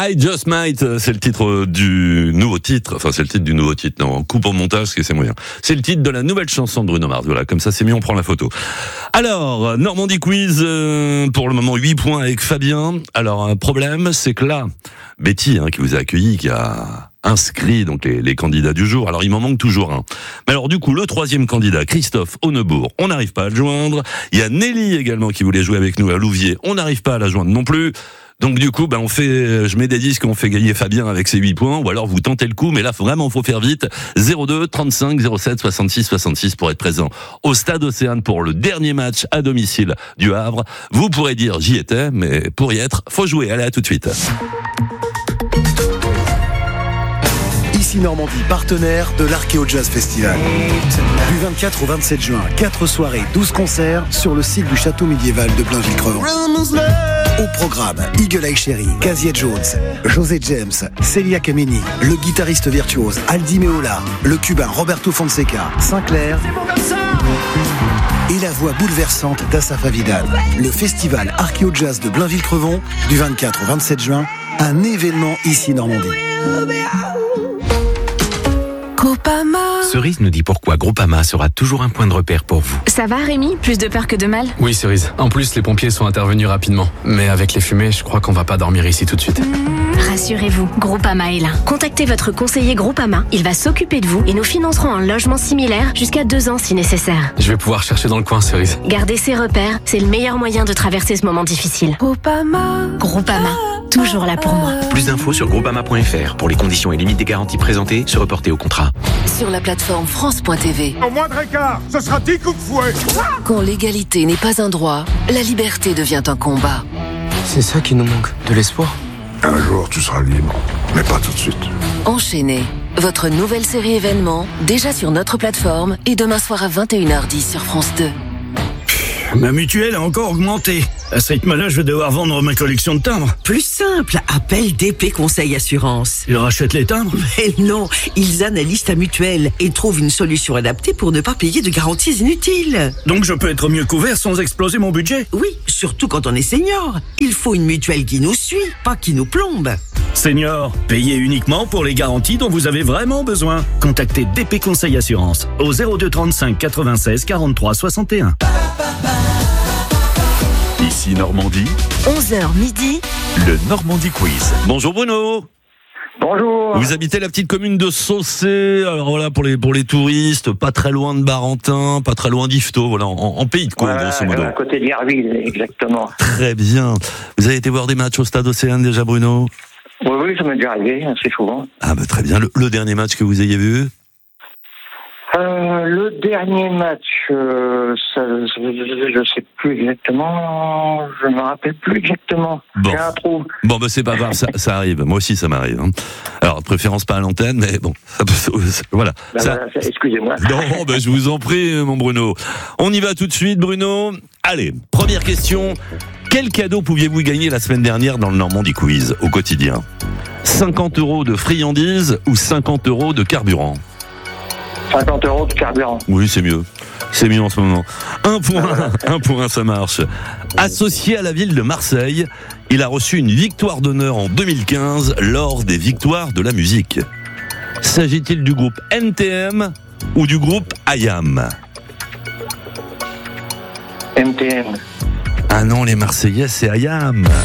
I Just Might, c'est le titre du nouveau titre. Enfin, c'est le titre du nouveau titre. Non, coupe au montage, parce que c'est moyen. C'est le titre de la nouvelle chanson de Bruno Mars. Voilà, comme ça, c'est mieux, on prend la photo. Alors, Normandie Quiz, pour le moment, 8 points avec Fabien. Alors, un problème, c'est que là, Betty, qui vous a accueilli, qui a inscrit donc les candidats du jour. Alors, il m'en manque toujours un. Mais alors, du coup, le troisième candidat, Christophe Honebourg, on n'arrive pas à le joindre. Il y a Nelly également qui voulait jouer avec nous à Louviers. On n'arrive pas à la joindre non plus. Donc du coup, je mets des disques, on fait gagner Fabien avec ses 8 points, ou alors vous tentez le coup, mais là vraiment faut faire vite. 02 35 07 66 66 pour être présent au Stade Océane pour le dernier match à domicile du Havre. Vous pourrez dire j'y étais, mais pour y être, faut jouer. Allez, à tout de suite. Ici Normandie, partenaire de l'Arkeo Jazz Festival. Du 24 au 27 juin, 4 soirées, 12 concerts sur le site du château médiéval de Blainville-Crevant. Au programme, Eagle Eye Cherry, Casia Jones, José James, Celia Kameni, le guitariste virtuose Aldi Meola, le cubain Roberto Fonseca, Sinclair et la voix bouleversante d'Assaf Avidan. Le festival Arkeo Jazz de Blainville-Crevant, du 24 au 27 juin, un événement ici Normandie. Groupama. Cerise nous dit pourquoi Groupama sera toujours un point de repère pour vous. Ça va Rémi? Plus de peur que de mal? Oui Cerise, en plus les pompiers sont intervenus rapidement. Mais avec les fumées, je crois qu'on va pas dormir ici tout de suite. Rassurez-vous, Groupama est là. Contactez votre conseiller Groupama, il va s'occuper de vous et nous financerons un logement similaire jusqu'à 2 ans si nécessaire. Je vais pouvoir chercher dans le coin Cerise. Gardez ces repères, c'est le meilleur moyen de traverser ce moment difficile. Groupama, toujours là pour moi. Plus d'infos sur groupama.fr pour les conditions et limites des garanties présentées, se reporter au contrat. Sur la plateforme France.tv. Au moindre écart, ce sera 10 coups de fouet. Quand l'égalité n'est pas un droit, la liberté devient un combat. C'est ça qui nous manque, de l'espoir. Un jour, tu seras libre, mais pas tout de suite. Enchaîné, votre nouvelle série événement, déjà sur notre plateforme et demain soir à 21h10 sur France 2. Ma mutuelle a encore augmenté. À ce rythme-là, je vais devoir vendre ma collection de timbres. Plus simple, appelle DP Conseil Assurance. Ils rachètent les timbres? Mais non, ils analysent ta mutuelle et trouvent une solution adaptée pour ne pas payer de garanties inutiles. Donc je peux être mieux couvert sans exploser mon budget? Oui, surtout quand on est senior. Il faut une mutuelle qui nous suit, pas qui nous plombe. Senior, payez uniquement pour les garanties dont vous avez vraiment besoin. Contactez DP Conseil Assurance au 02 35 96 43 61. Ici Normandie, 11h midi, le Normandie Quiz. Bonjour Bruno. Bonjour. Vous habitez la petite commune de Saucé, alors voilà, pour les touristes, pas très loin de Barentin, pas très loin d'Yvetot, voilà, en pays de Caux, grosso modo. À côté d'Yerville, exactement. Très bien. Vous avez été voir des matchs au Stade Océane déjà, Bruno? Oui, ça m'est déjà arrivé, assez souvent. Ah bah très bien. Le dernier match que vous ayez vu? Le dernier match, je sais plus exactement, je me rappelle plus exactement. Bon, j'ai un trou. Bon bah c'est pas grave, ça arrive. Moi aussi ça m'arrive. Alors de préférence pas à l'antenne, mais bon, voilà. Voilà, excusez-moi. Non, je vous en prie, mon Bruno. On y va tout de suite, Bruno. Allez, première question. Quel cadeau pouviez-vous gagner la semaine dernière dans le Normandie Quiz au quotidien? 50 € de friandises ou 50 € de carburant? 50 € de carburant. Oui, c'est mieux. C'est mieux en ce moment. Un point, ça marche. Associé à la ville de Marseille, il a reçu une victoire d'honneur en 2015 lors des Victoires de la musique. S'agit-il du groupe NTM ou du groupe IAM? NTM. Ah non, les Marseillais, c'est IAM.